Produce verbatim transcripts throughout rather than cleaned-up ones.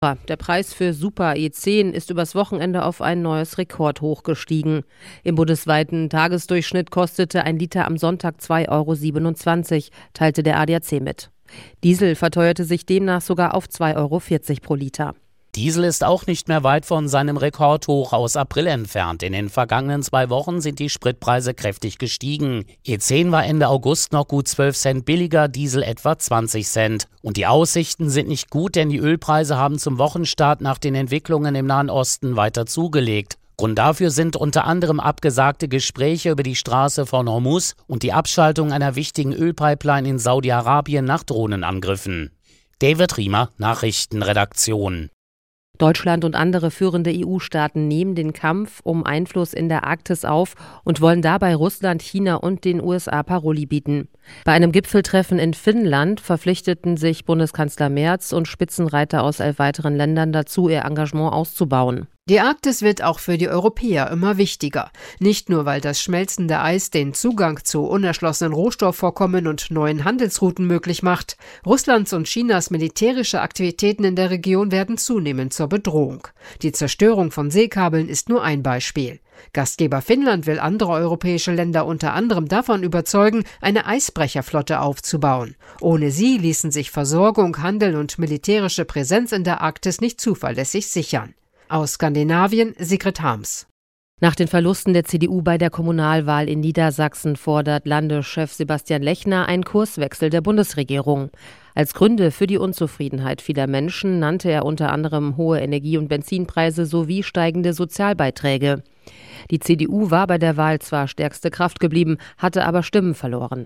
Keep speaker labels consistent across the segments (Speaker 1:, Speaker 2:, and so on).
Speaker 1: Der Preis für Super E zehn ist übers Wochenende auf ein neues Rekordhoch gestiegen. Im bundesweiten Tagesdurchschnitt kostete ein Liter am Sonntag zwei Euro siebenundzwanzig, teilte der A D A C mit. Diesel verteuerte sich demnach sogar auf zwei Euro vierzig pro Liter.
Speaker 2: Diesel ist auch nicht mehr weit von seinem Rekordhoch aus April entfernt. In den vergangenen zwei Wochen sind die Spritpreise kräftig gestiegen. E zehn war Ende August noch gut zwölf Cent billiger, Diesel etwa zwanzig Cent. Und die Aussichten sind nicht gut, denn die Ölpreise haben zum Wochenstart nach den Entwicklungen im Nahen Osten weiter zugelegt. Grund dafür sind unter anderem abgesagte Gespräche über die Straße von Hormuz und die Abschaltung einer wichtigen Ölpipeline in Saudi-Arabien nach Drohnenangriffen. David Riemer, Nachrichtenredaktion.
Speaker 1: Deutschland und andere führende E U-Staaten nehmen den Kampf um Einfluss in der Arktis auf und wollen dabei Russland, China und den U S A Paroli bieten. Bei einem Gipfeltreffen in Finnland verpflichteten sich Bundeskanzler Merz und Spitzenreiter aus elf weiteren Ländern dazu, ihr Engagement auszubauen.
Speaker 3: Die Arktis wird auch für die Europäer immer wichtiger. Nicht nur, weil das schmelzende Eis den Zugang zu unerschlossenen Rohstoffvorkommen und neuen Handelsrouten möglich macht. Russlands und Chinas militärische Aktivitäten in der Region werden zunehmend zur Bedrohung. Die Zerstörung von Seekabeln ist nur ein Beispiel. Gastgeber Finnland will andere europäische Länder unter anderem davon überzeugen, eine Eisbrecherflotte aufzubauen. Ohne sie ließen sich Versorgung, Handel und militärische Präsenz in der Arktis nicht zuverlässig sichern. Aus Skandinavien, Sigrid Harms.
Speaker 1: Nach den Verlusten der C D U bei der Kommunalwahl in Niedersachsen fordert Landeschef Sebastian Lechner einen Kurswechsel der Bundesregierung. Als Gründe für die Unzufriedenheit vieler Menschen nannte er unter anderem hohe Energie- und Benzinpreise sowie steigende Sozialbeiträge. Die C D U war bei der Wahl zwar stärkste Kraft geblieben, hatte aber Stimmen verloren.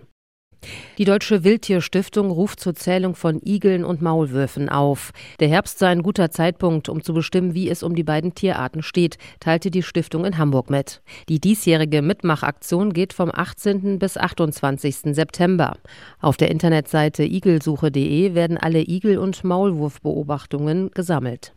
Speaker 1: Die Deutsche Wildtierstiftung ruft zur Zählung von Igeln und Maulwürfen auf. Der Herbst sei ein guter Zeitpunkt, um zu bestimmen, wie es um die beiden Tierarten steht, teilte die Stiftung in Hamburg mit. Die diesjährige Mitmachaktion geht vom achtzehnten bis achtundzwanzigsten September. Auf der Internetseite igelsuche punkt de werden alle Igel- und Maulwurfbeobachtungen gesammelt.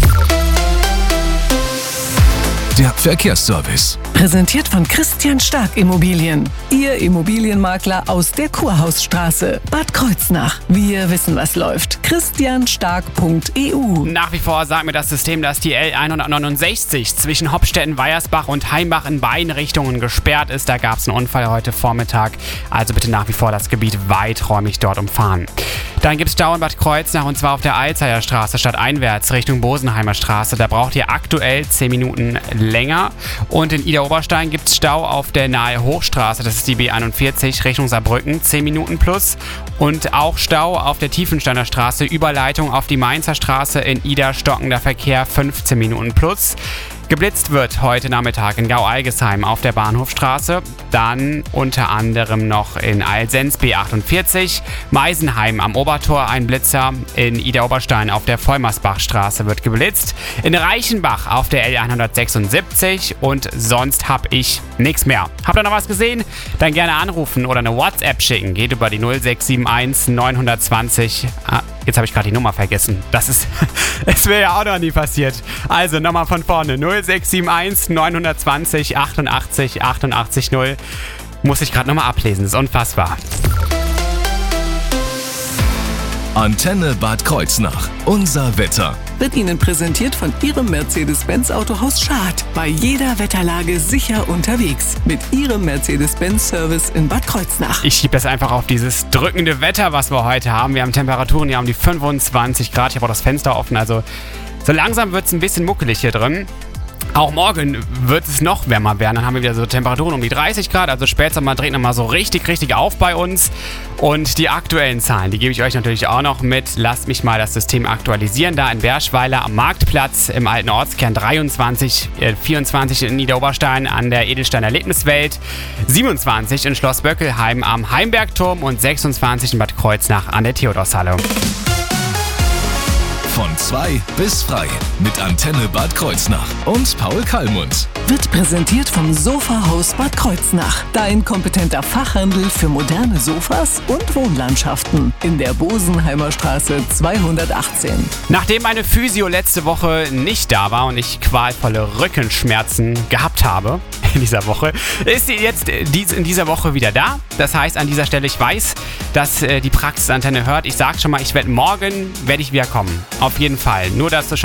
Speaker 4: Der Verkehrsservice.
Speaker 5: Präsentiert von Christian Stark Immobilien. Ihr Immobilienmakler aus der Kurhausstraße. Bad Kreuznach. Wir wissen, was läuft. christian stark punkt e u.
Speaker 6: Nach wie vor sagt mir das System, dass die L hundertneunundsechzig zwischen Hopstetten, Weiersbach und Heimbach in beiden Richtungen gesperrt ist. Da gab es einen Unfall heute Vormittag. Also bitte nach wie vor das Gebiet weiträumig dort umfahren. Dann gibt es Stau in Bad Kreuznach und zwar auf der Alzeier Straße stadteinwärts Richtung Bosenheimer Straße. Da braucht ihr aktuell zehn Minuten länger. Und in Idar-Oberstein gibt es Stau auf der Nahe Hochstraße, das ist die B einundvierzig Richtung Saarbrücken, zehn Minuten plus. Und auch Stau auf der Tiefensteiner Straße, Überleitung auf die Mainzer Straße in Idar, stockender Verkehr, fünfzehn Minuten plus. Geblitzt wird heute Nachmittag in Gau-Algesheim auf der Bahnhofstraße, dann unter anderem noch in Alsens B achtundvierzig, Meisenheim am Obertor ein Blitzer, in Idar-Oberstein auf der Vollmersbachstraße wird geblitzt, in Reichenbach auf der L hundertsechsundsiebzig und sonst hab ich nichts mehr. Habt ihr noch was gesehen? Dann gerne anrufen oder eine WhatsApp schicken. Geht über die null sechs sieben eins neun zwei null. Ah, jetzt habe ich gerade die Nummer vergessen. Das ist, es wäre ja auch noch nie passiert. Also nochmal von vorne. null sechs sieben eins neun zwei null achtundachtzig achtundachtzig null. Muss ich gerade nochmal ablesen. Das ist unfassbar.
Speaker 4: Antenne Bad Kreuznach. Unser Wetter.
Speaker 5: Wird Ihnen präsentiert von Ihrem Mercedes-Benz Autohaus Schad. Bei jeder Wetterlage sicher unterwegs. Mit Ihrem Mercedes-Benz-Service in Bad Kreuznach.
Speaker 6: Ich schiebe das einfach auf dieses drückende Wetter, was wir heute haben. Wir haben Temperaturen hier um die fünfundzwanzig Grad. Ich habe auch das Fenster offen. Also so langsam wird es ein bisschen muckelig hier drin. Auch morgen wird es noch wärmer werden. Dann haben wir wieder so Temperaturen um die dreißig Grad. Also Spätsommer dreht nochmal so richtig, richtig auf bei uns. Und die aktuellen Zahlen, die gebe ich euch natürlich auch noch mit. Lasst mich mal das System aktualisieren. Da in Berschweiler am Marktplatz im alten Ortskern dreiundzwanzig, äh, vierundzwanzig in Niederoberstein an der Edelsteiner Erlebniswelt, siebenundzwanzig in Schloss Böckelheim am Heimbergturm und sechsundzwanzig in Bad Kreuznach an der Theodorshalle.
Speaker 4: Von zwei bis frei mit Antenne Bad Kreuznach und Paul Kallmund.
Speaker 5: Wird präsentiert vom Sofahaus Bad Kreuznach. Dein kompetenter Fachhandel für moderne Sofas und Wohnlandschaften. In der Bosenheimer Straße zweihundertachtzehn.
Speaker 6: Nachdem meine Physio letzte Woche nicht da war und ich qualvolle Rückenschmerzen gehabt habe in dieser Woche, ist sie jetzt in dieser Woche wieder da. Das heißt, an dieser Stelle, ich weiß, dass die Praxisantenne hört. Ich sage schon mal, ich werde morgen werde ich wieder kommen. Auf jeden Fall. Nur, dass du